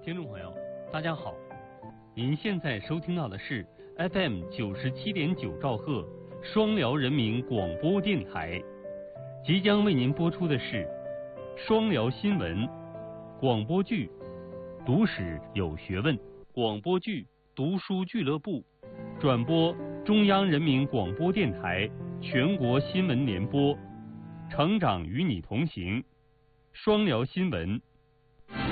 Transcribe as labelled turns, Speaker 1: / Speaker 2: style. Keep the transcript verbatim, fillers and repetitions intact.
Speaker 1: 听众朋友，大家好，您现在收听到的是 F M 九十七点九兆赫双辽人民广播电台，即将为您播出的是双辽新闻广播剧《读史有学问》广播剧《读书俱乐部》，转播中央人民广播电台全国新闻联播，成长与你同行，双辽新闻